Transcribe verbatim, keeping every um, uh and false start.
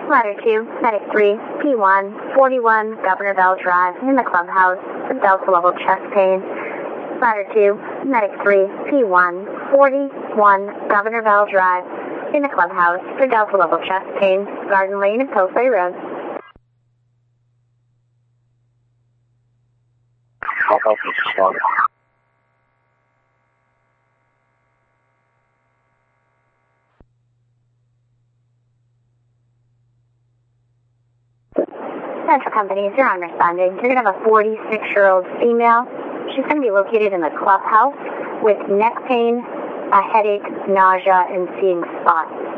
Ladder two, Medic three, P one, forty-one, Governor Bell Drive, in the clubhouse, for Delta level chest pain. Ladder two, Medic three, P one, forty-one, Governor Bell Drive, in the clubhouse, for Delta level chest pain, Garden Lane and Pillsbury Road. I'll help you respond. Central Company, you're on responding. You're going to have a forty-six-year-old female. She's going to be located in the clubhouse with neck pain, a headache, nausea, and seeing spots.